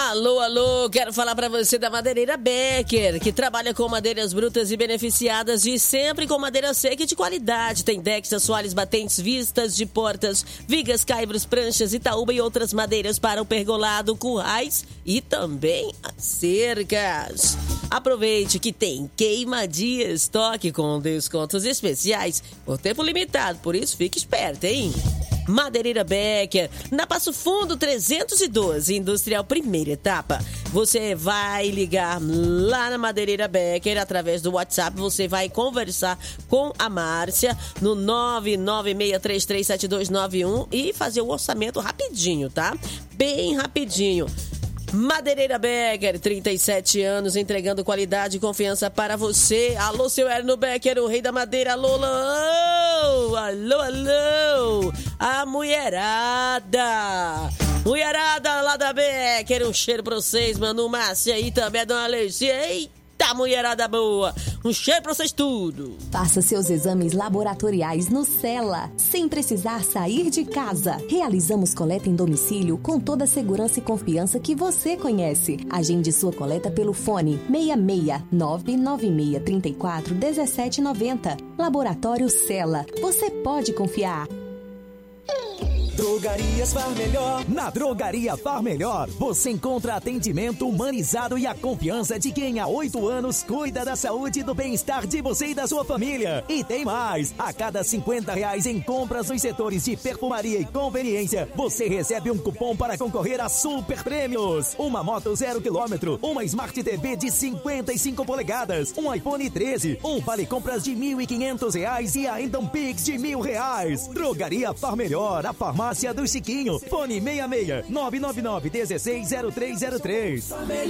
Alô, alô, quero falar pra você da Madeireira Becker, que trabalha com madeiras brutas e beneficiadas e sempre com madeira seca e de qualidade. Tem decks, assoalhos, batentes, vistas de portas, vigas, caibros, pranchas, itaúba e outras madeiras para o pergolado, currais e também as cercas. Aproveite que tem queima-dia estoque com descontos especiais por tempo limitado, por isso fique esperto, hein? Madeireira Becker, na Passo Fundo 312, Industrial Primeira Etapa. Você vai ligar lá na Madeireira Becker através do WhatsApp, você vai conversar com a Márcia no 996337291 e fazer o orçamento rapidinho, tá? Bem rapidinho. Madeireira Becker, 37 anos, entregando qualidade e confiança para você. Alô, seu Erno Becker, o rei da madeira. Alô, alô, alô, alô. A mulherada lá da Becker, um cheiro pra vocês, mano. Márcia e também a dona Lecia. Eita, mulherada boa. Um cheiro pra vocês tudo. Faça seus exames laboratoriais no Cela, sem precisar sair de casa. Realizamos coleta em domicílio com toda a segurança e confiança que você conhece. Agende sua coleta pelo fone 66 996 34 1790. Laboratório Cela. Você pode confiar. Drogarias Far Melhor. Na Drogaria Far Melhor, você encontra atendimento humanizado e a confiança de quem há 8 anos cuida da saúde e do bem-estar de você e da sua família. E tem mais! A cada R$50 em compras nos setores de perfumaria e conveniência, você recebe um cupom para concorrer a super prêmios. Uma moto 0 km, uma Smart TV de 55 polegadas, um iPhone 13, um vale compras de R$1.500 e ainda um Pix de R$1.000. Drogaria Far Melhor, a farmácia do Chiquinho. Fone 66 999 16 0303.